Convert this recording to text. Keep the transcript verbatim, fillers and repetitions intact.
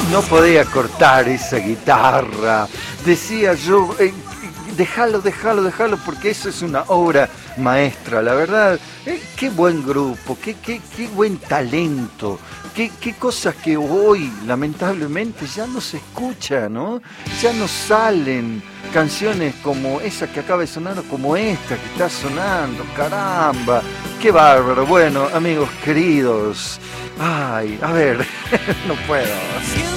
no podía cortar esa guitarra. Decía yo, eh, déjalo, déjalo, déjalo, porque eso es una obra maestra, la verdad. Eh, qué buen grupo, qué, qué, qué buen talento, qué, qué cosas que hoy, lamentablemente, ya no se escuchan, ¿no? Ya no salen canciones como esa que acaba de sonar, o como esta que está sonando, caramba, qué bárbaro. Bueno, amigos queridos, ay, a ver, no puedo.